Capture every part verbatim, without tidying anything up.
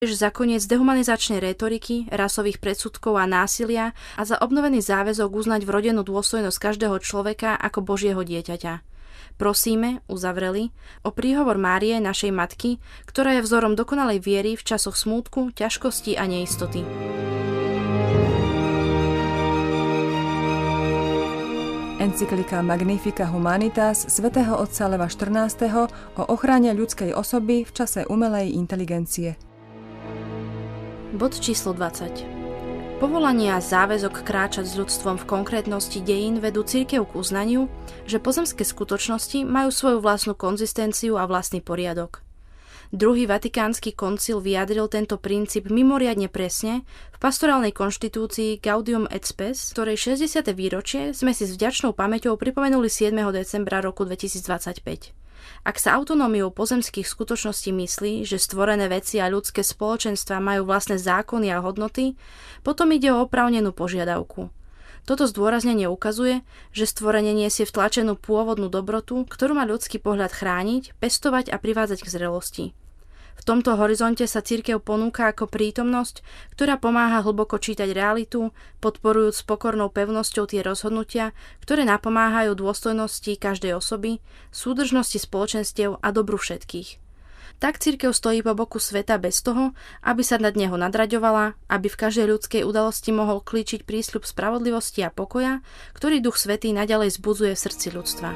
za koniec dehumanizačnej rétoriky, rasových predsudkov a násilia a za obnovený záväzok uznať vrodenú dôstojnosť každého človeka ako Božieho dieťaťa. Prosíme, uzavreli, o príhovor Márie, našej matky, ktorá je vzorom dokonalej viery v časoch smútku, ťažkosti a neistoty. Encyklika Magnifica Humanitas svätého otca Leva štrnásteho o ochrane ľudskej osoby v čase umelej inteligencie. Bod číslo dvadsať. Povolanie a záväzok kráčať s ľudstvom v konkrétnosti dejín vedú cirkev k uznaniu, že pozemské skutočnosti majú svoju vlastnú konzistenciu a vlastný poriadok. Druhý vatikánsky koncil vyjadril tento princíp mimoriadne presne v pastorálnej konštitúcii Gaudium et Spes, ktorej šesťdesiate výročie sme si s vďačnou pamäťou pripomenuli siedmeho decembra roku dvetisícdvadsaťpäť. Ak sa autonómiou pozemských skutočností myslí, že stvorené veci a ľudské spoločenstvá majú vlastné zákony a hodnoty, potom ide o oprávnenú požiadavku. Toto zdôraznenie ukazuje, že stvorenie nesie vtlačenú pôvodnú dobrotu, ktorú má ľudský pohľad chrániť, pestovať a privádzať k zrelosti. V tomto horizonte sa cirkev ponúka ako prítomnosť, ktorá pomáha hlboko čítať realitu, podporujúc s pokornou pevnosťou tie rozhodnutia, ktoré napomáhajú dôstojnosti každej osoby, súdržnosti spoločenstiev a dobru všetkých. Tak cirkev stojí po boku sveta bez toho, aby sa nad neho nadraďovala, aby v každej ľudskej udalosti mohol klíčiť prísľub spravodlivosti a pokoja, ktorý Duch Svätý naďalej zbudzuje v srdci ľudstva.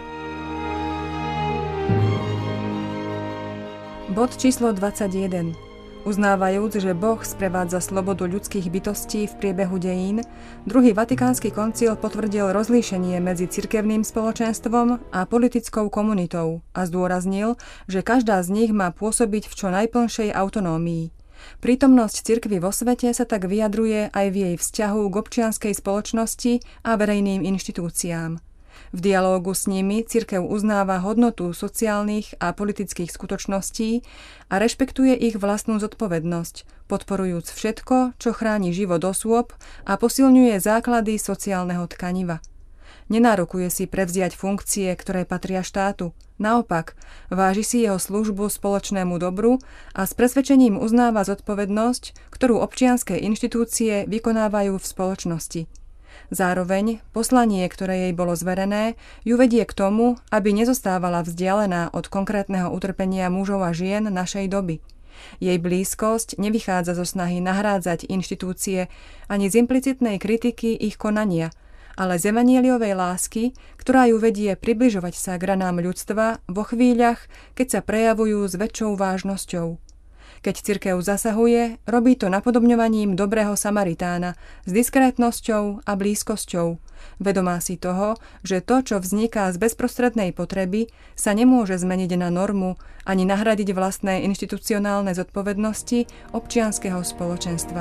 Bod číslo dvadsaťjeden. Uznávajúc, že Boh sprevádza slobodu ľudských bytostí v priebehu dejín, druhý vatikánsky koncil potvrdil rozlíšenie medzi cirkevným spoločenstvom a politickou komunitou a zdôraznil, že každá z nich má pôsobiť v čo najplnšej autonómii. Prítomnosť cirkvi vo svete sa tak vyjadruje aj v jej vzťahu k občianskej spoločnosti a verejným inštitúciám. V dialógu s nimi cirkev uznáva hodnotu sociálnych a politických skutočností a rešpektuje ich vlastnú zodpovednosť, podporujúc všetko, čo chráni život osôb a posilňuje základy sociálneho tkaniva. Nenárokuje si prevziať funkcie, ktoré patria štátu. Naopak, váži si jeho službu spoločnému dobru a s presvedčením uznáva zodpovednosť, ktorú občianske inštitúcie vykonávajú v spoločnosti. Zároveň poslanie, ktoré jej bolo zverené, ju vedie k tomu, aby nezostávala vzdialená od konkrétneho utrpenia mužov a žien našej doby. Jej blízkosť nevychádza zo snahy nahrádzať inštitúcie ani z implicitnej kritiky ich konania, ale z evanjeliovej lásky, ktorá ju vedie približovať sa k ranám ľudstva vo chvíľach, keď sa prejavujú s väčšou vážnosťou. Keď cirkev zasahuje, robí to napodobňovaním dobrého Samaritána s diskrétnosťou a blízkosťou. Vedomá si toho, že to, čo vzniká z bezprostrednej potreby, sa nemôže zmeniť na normu ani nahradiť vlastné inštitucionálne zodpovednosti občianskeho spoločenstva.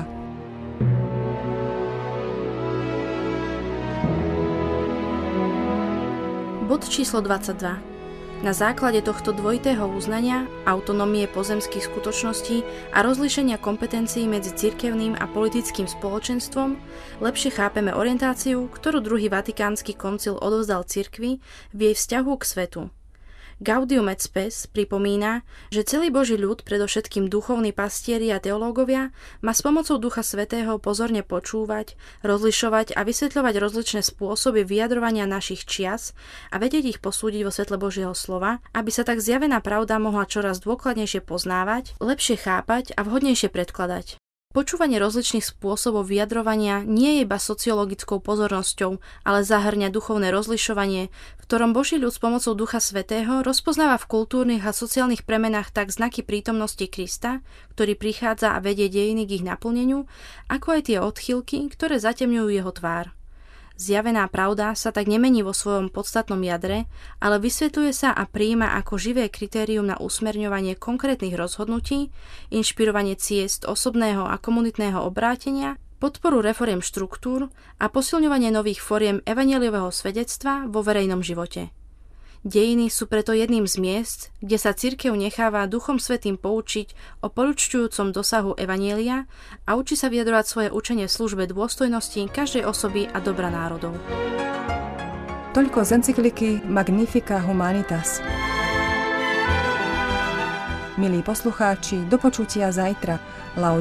Bod číslo dvadsaťdva. Na základe tohto dvojitého uznania, autonómie pozemských skutočností a rozlíšenia kompetencií medzi cirkevným a politickým spoločenstvom lepšie chápeme orientáciu, ktorú druhý vatikánsky koncil odovzdal cirkvi v jej vzťahu k svetu. Gaudium et Spes pripomína, že celý Boží ľud, predovšetkým duchovní pastieri a teológovia, má s pomocou Ducha Svätého pozorne počúvať, rozlišovať a vysvetľovať rozličné spôsoby vyjadrovania našich čias a vedieť ich posúdiť vo svetle Božieho slova, aby sa tak zjavená pravda mohla čoraz dôkladnejšie poznávať, lepšie chápať a vhodnejšie predkladať. Počúvanie rozličných spôsobov vyjadrovania nie je iba sociologickou pozornosťou, ale zahŕňa duchovné rozlišovanie, v ktorom Boží ľud s pomocou Ducha Svätého rozpoznáva v kultúrnych a sociálnych premenách tak znaky prítomnosti Krista, ktorý prichádza a vedie dejiny k ich naplneniu, ako aj tie odchýlky, ktoré zatemňujú jeho tvár. Zjavená pravda sa tak nemení vo svojom podstatnom jadre, ale vysvetľuje sa a prijíma ako živé kritérium na usmerňovanie konkrétnych rozhodnutí, inšpirovanie ciest osobného a komunitného obrátenia, podporu reforiem štruktúr a posilňovanie nových foriem evanjeliového svedectva vo verejnom živote. Dejiny sú preto jedným z miest, kde sa cirkev necháva Duchom Svätým poučiť o poľučťujúcom dosahu evanjelia a učí sa vyjadrovať svoje učenie v službe dôstojnosti každej osoby a dobra národov. Toľko z encykliky Magnifica Humanitas. Milí poslucháči, do počutia zajtra. Laudetur